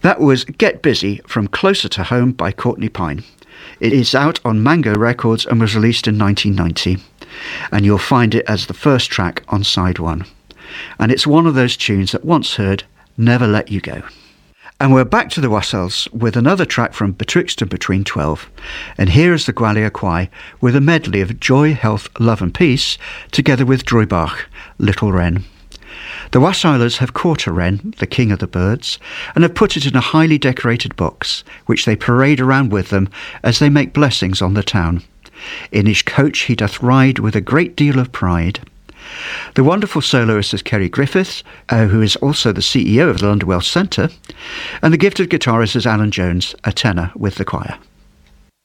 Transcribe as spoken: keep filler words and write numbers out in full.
That was Get Busy from Closer to Home by Courtney Pine. It is out on Mango Records and was released in nineteen ninety. And you'll find it as the first track on side one. And it's one of those tunes that once heard, never let you go. And we're back to the Wassels with another track from Betwixt and Between Twelve. And here is the Gwalior Choir with a medley of Joy, Health, Love and Peace, together with Droibach, Little Wren. The Wassailers have caught a wren, the king of the birds, and have put it in a highly decorated box, which they parade around with them as they make blessings on the town. In his coach he doth ride with a great deal of pride. The wonderful soloist is Kerry Griffiths, uh, who is also the C E O of the London Welsh Centre, and the gifted guitarist is Alan Jones, a tenor with the choir.